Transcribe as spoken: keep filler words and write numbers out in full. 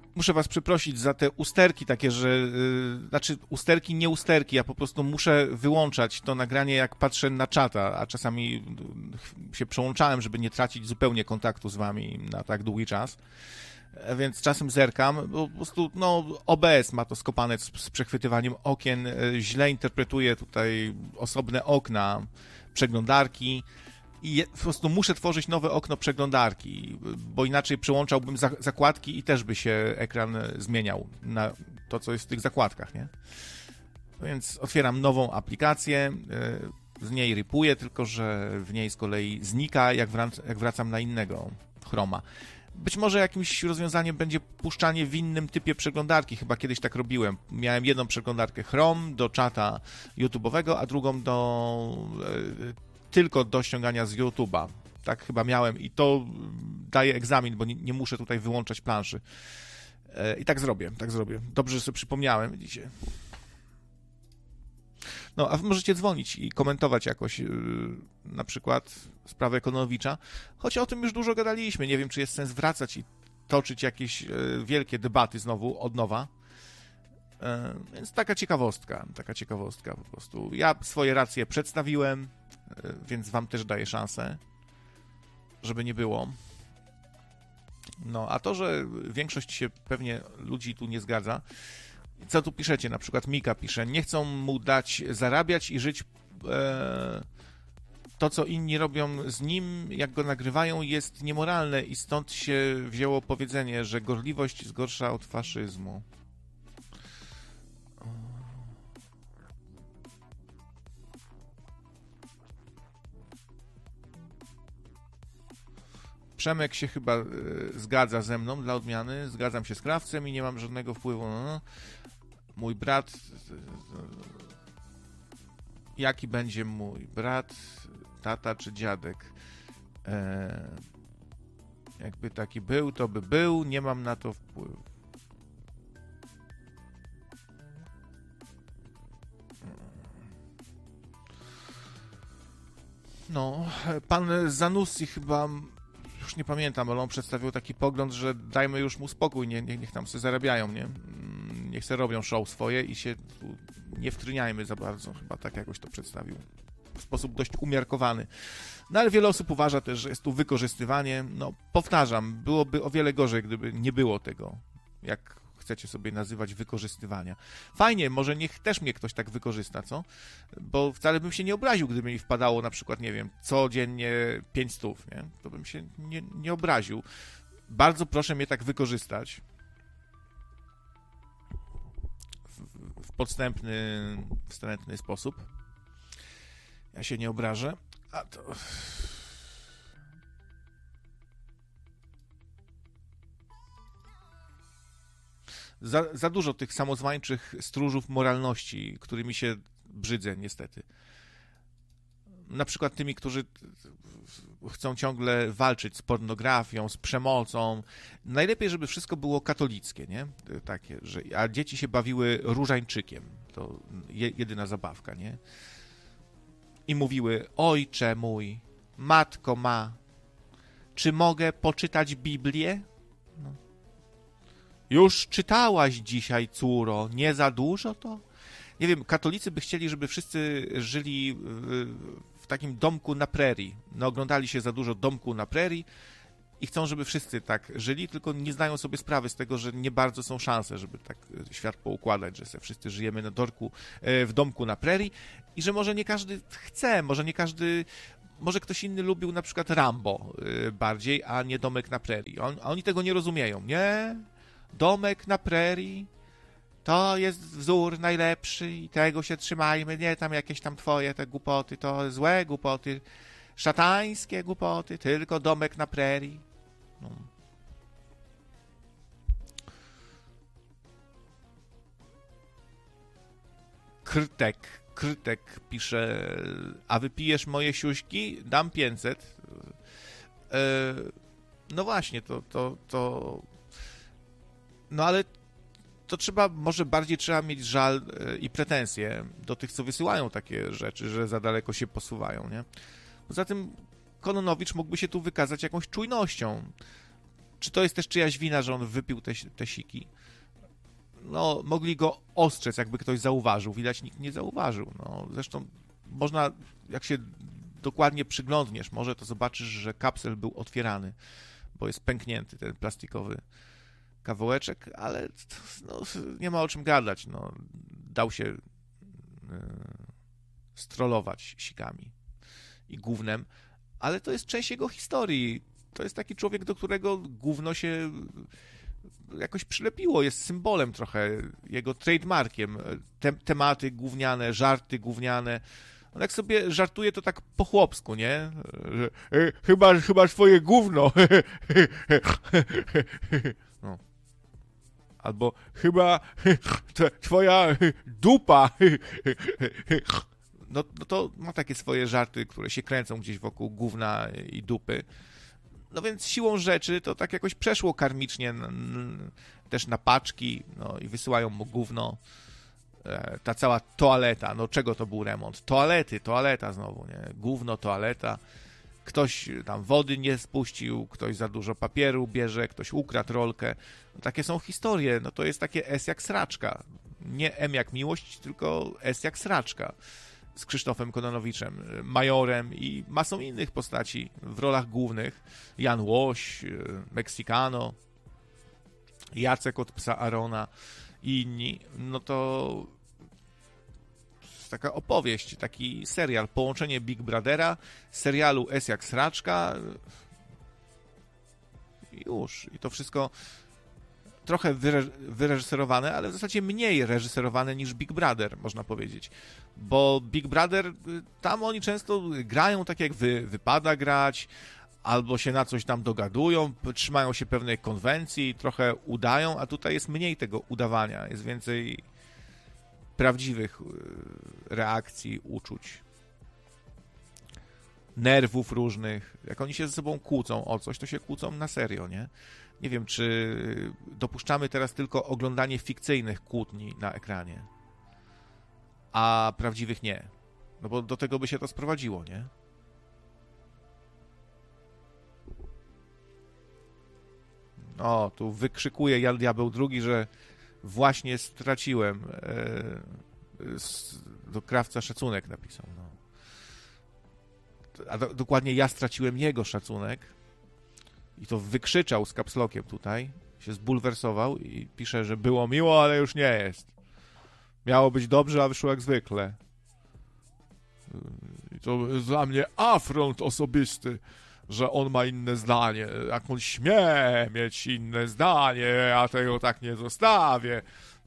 muszę was przeprosić za te usterki takie, że... Yy, znaczy usterki, nie usterki, ja po prostu muszę wyłączać to nagranie, jak patrzę na czata, a czasami yy, się przełączałem, żeby nie tracić zupełnie kontaktu z wami na tak długi czas. Więc czasem zerkam, bo po prostu no, O B S ma to skopane z, z przechwytywaniem okien, źle interpretuje tutaj osobne okna przeglądarki i je, po prostu muszę tworzyć nowe okno przeglądarki, bo inaczej przełączałbym za, zakładki i też by się ekran zmieniał na to, co jest w tych zakładkach, nie? Więc otwieram nową aplikację, z niej ripuję, tylko że w niej z kolei znika, jak, wrac, jak wracam na innego Chroma. Być może jakimś rozwiązaniem będzie puszczanie w innym typie przeglądarki. Chyba kiedyś tak robiłem. Miałem jedną przeglądarkę Chrome do czata YouTube'owego, a drugą do e, tylko do ściągania z YouTube'a. Tak chyba miałem i to daje egzamin, bo nie, nie muszę tutaj wyłączać planszy. E, I tak zrobię, tak zrobię. Dobrze, że sobie przypomniałem, widzicie. No, a wy możecie dzwonić i komentować jakoś yy, na przykład sprawę Ekonowicza, choć o tym już dużo gadaliśmy. Nie wiem, czy jest sens wracać i toczyć jakieś yy, wielkie debaty znowu od nowa. Yy, więc taka ciekawostka, taka ciekawostka po prostu. Ja swoje racje przedstawiłem, yy, więc wam też daję szansę, żeby nie było. No, a to, że większość się pewnie ludzi tu nie zgadza, co tu piszecie? Na przykład Mika pisze, nie chcą mu dać zarabiać i żyć e, to, co inni robią z nim, jak go nagrywają, jest niemoralne i stąd się wzięło powiedzenie, że gorliwość jest gorsza od faszyzmu. Przemek się chyba e, zgadza ze mną dla odmiany, zgadzam się z Krawcem i nie mam żadnego wpływu na... Mój brat, jaki będzie mój brat, tata czy dziadek? E, jakby taki był, to by był, nie mam na to wpływu. No, pan Zanussi chyba, już nie pamiętam, ale on przedstawił taki pogląd, że dajmy już mu spokój, nie, nie, niech tam sobie zarabiają, nie? Niech se robią show swoje i się nie wtryniajmy za bardzo, chyba tak jakoś to przedstawił. W sposób dość umiarkowany. No ale wiele osób uważa też, że jest tu wykorzystywanie. No powtarzam, byłoby o wiele gorzej, gdyby nie było tego, jak chcecie sobie nazywać, wykorzystywania. Fajnie, może niech też mnie ktoś tak wykorzysta, co? Bo wcale bym się nie obraził, gdyby mi wpadało na przykład, nie wiem, codziennie pięć stów, nie? To bym się nie, nie obraził. Bardzo proszę mnie tak wykorzystać. W podstępny, wstrętny sposób. Ja się nie obrażę. A to... Za, za dużo tych samozwańczych stróżów moralności, którymi się brzydzę, niestety. Na przykład tymi, którzy chcą ciągle walczyć z pornografią, z przemocą. Najlepiej, żeby wszystko było katolickie, nie? Takie, że, a dzieci się bawiły różańczykiem. To je, jedyna zabawka, nie? I mówiły, ojcze mój, matko ma, czy mogę poczytać Biblię? No. Już czytałaś dzisiaj, córo, nie za dużo to? Nie wiem, katolicy by chcieli, żeby wszyscy żyli w takim domku na prerii. No, oglądali się za dużo domku na prerii i chcą, żeby wszyscy tak żyli, tylko nie zdają sobie sprawy z tego, że nie bardzo są szanse, żeby tak świat poukładać, że sobie wszyscy żyjemy na dorku, w domku na prerii i że może nie każdy chce, może nie każdy... Może ktoś inny lubił na przykład Rambo bardziej, a nie domek na prerii. On, a oni tego nie rozumieją. Nie, domek na prerii to jest wzór najlepszy i tego się trzymajmy. Nie tam jakieś tam twoje te głupoty, to złe głupoty, szatańskie głupoty, tylko domek na prerii. No. Krtek. Krytek pisze, a wypijesz moje siuśki? Dam pięćset. E, no właśnie, to, to, to... No ale to trzeba, może bardziej trzeba mieć żal i pretensje do tych, co wysyłają takie rzeczy, że za daleko się posuwają, nie? Poza tym Kononowicz mógłby się tu wykazać jakąś czujnością. Czy to jest też czyjaś wina, że on wypił te, te siki? No, mogli go ostrzec, jakby ktoś zauważył. Widać, nikt nie zauważył. No, zresztą można, jak się dokładnie przyglądniesz, może to zobaczysz, że kapsel był otwierany, bo jest pęknięty ten plastikowy kawałeczek, ale no, nie ma o czym gadać. No, dał się yy, strollować sikami i gównem, ale to jest część jego historii. To jest taki człowiek, do którego gówno się jakoś przylepiło, jest symbolem trochę, jego trademarkiem. Te, tematy gówniane, żarty gówniane. On jak sobie żartuje, to tak po chłopsku, nie? Że, e, chyba, chyba swoje gówno. No. Albo chyba twoja dupa. No, no to ma takie swoje żarty, które się kręcą gdzieś wokół gówna i dupy. No więc siłą rzeczy to tak jakoś przeszło karmicznie też na paczki, no i wysyłają mu gówno. Ta cała toaleta, no czego to był remont? Toalety, toaleta znowu, nie? Gówno, toaleta. Ktoś tam wody nie spuścił, ktoś za dużo papieru bierze, ktoś ukradł rolkę. No, takie są historie, no to jest takie S jak sraczka. Nie M jak miłość, tylko S jak sraczka. Z Krzysztofem Kononowiczem, majorem i masą innych postaci w rolach głównych. Jan Łoś, Meksykano, Jacek od Psa Arona i inni. No to taka opowieść, taki serial, połączenie Big Brothera, serialu S jak sraczka i już. I to wszystko trochę wyre- wyreżyserowane, ale w zasadzie mniej reżyserowane niż Big Brother, można powiedzieć. Bo Big Brother, tam oni często grają tak, jak wy, wypada grać, albo się na coś tam dogadują, trzymają się pewnej konwencji, trochę udają, a tutaj jest mniej tego udawania, jest więcej prawdziwych reakcji, uczuć, nerwów różnych. Jak oni się ze sobą kłócą o coś, to się kłócą na serio, nie? Nie wiem, czy dopuszczamy teraz tylko oglądanie fikcyjnych kłótni na ekranie, a prawdziwych nie. No bo do tego by się to sprowadziło, nie? O, tu wykrzykuje Jan Diabeł drugi, że właśnie straciłem e, s, do krawca szacunek napisał. No. A do, dokładnie ja straciłem jego szacunek i to wykrzyczał z kapslokiem tutaj, się zbulwersował i pisze, że było miło, ale już nie jest. Miało być dobrze, a wyszło jak zwykle. I to jest dla mnie afront osobisty, że on ma inne zdanie. Jak on śmie mieć inne zdanie, ja tego tak nie zostawię.